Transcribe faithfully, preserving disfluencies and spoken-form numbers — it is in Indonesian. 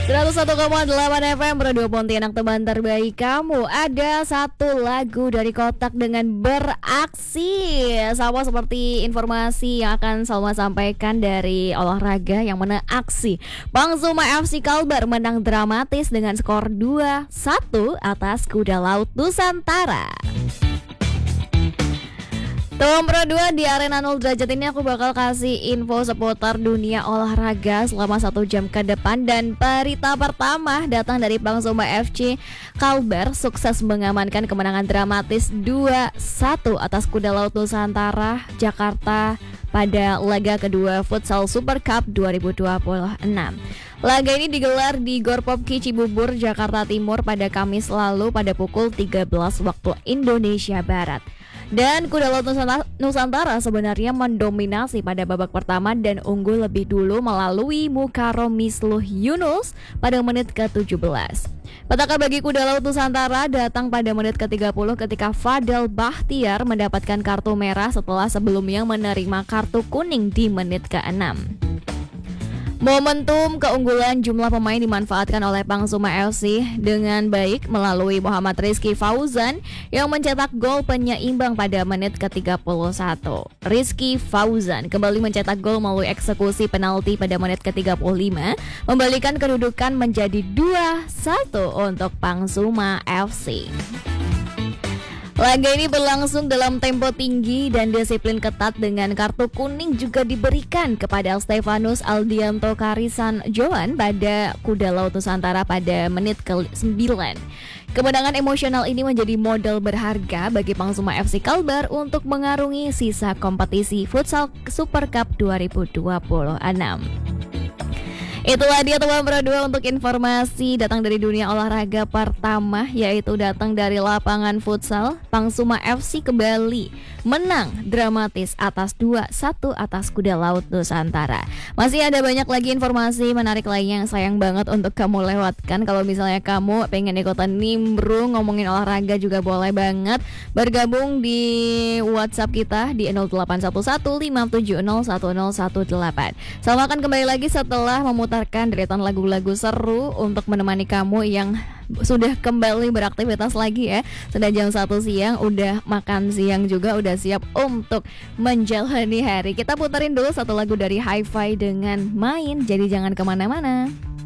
seratus satu koma delapan F M Radio Pontianak, teman terbaik kamu. Ada satu lagu dari Kotak dengan beraksi. Sama seperti informasi yang akan Salma sampaikan dari olahraga yang mana aksi. Bang Zuma F C Kalbar menang dramatis dengan skor dua satu atas Kuda Laut Nusantara. Teman Pro dua di Arena nol derajat ini aku bakal kasih info seputar dunia olahraga selama satu jam ke depan. Dan berita pertama datang dari Bang Zuma F C Kalbar sukses mengamankan kemenangan dramatis dua satu atas Kuda Laut Nusantara Jakarta pada laga kedua Futsal Super Cup dua ribu dua puluh enam. Laga ini digelar di Gorpopki Cibubur, Jakarta Timur pada Kamis lalu pada pukul tiga belas waktu Indonesia Barat. Dan Kuda Laut Nusantara sebenarnya mendominasi pada babak pertama dan unggul lebih dulu melalui Mukarrom Misluh Yunus pada menit ke tujuh belas. Petaka bagi Kuda Laut Nusantara datang pada menit ke tiga puluh ketika Fadel Bahtiar mendapatkan kartu merah setelah sebelumnya menerima kartu kuning di menit ke enam. Momentum keunggulan jumlah pemain dimanfaatkan oleh Bang Zuma F C dengan baik melalui Muhammad Rizky Fauzan yang mencetak gol penyeimbang pada menit ke tiga puluh satu. Rizky Fauzan kembali mencetak gol melalui eksekusi penalti pada menit ke tiga puluh lima, membalikan kedudukan menjadi dua satu untuk Bang Zuma F C. Laga ini berlangsung dalam tempo tinggi dan disiplin ketat dengan kartu kuning juga diberikan kepada Stefanus Aldianto Karisan Joan pada Kuda Laut Nusantara pada menit ke sembilan. Kemenangan emosional ini menjadi modal berharga bagi Bang Zuma F C Kalbar untuk mengarungi sisa kompetisi Futsal Super Cup dua ribu dua puluh enam. Itulah dia teman Pro dua untuk informasi datang dari dunia olahraga pertama, yaitu datang dari lapangan futsal. Bang Zuma F C kembali menang dramatis atas dua satu atas Kuda Laut Nusantara. Masih ada banyak lagi informasi menarik lainnya yang sayang banget untuk kamu lewatkan. Kalau misalnya kamu pengen ikutan nimbrung ngomongin olahraga juga boleh banget bergabung di WhatsApp kita di nol delapan satu satu lima tujuh nol satu nol satu delapan. Salma akan kembali lagi setelah memutar deretan lagu-lagu seru untuk menemani kamu yang sudah kembali beraktivitas lagi ya. Sudah jam satu siang, udah makan siang juga, udah siap untuk menjalani hari. Kita putarin dulu satu lagu dari Hi-Fi dengan Main, jadi jangan kemana-mana.